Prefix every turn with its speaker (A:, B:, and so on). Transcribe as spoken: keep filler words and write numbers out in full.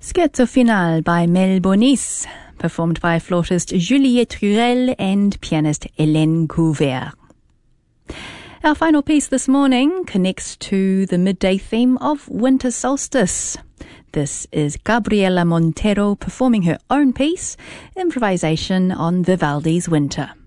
A: Scherzo Final by Mel Bonis, performed by flautist Juliette Ruel and pianist Hélène Couvert. Our final piece this morning connects to the midday theme of winter solstice. This is Gabriela Montero performing her own piece, Improvisation on Vivaldi's Winter.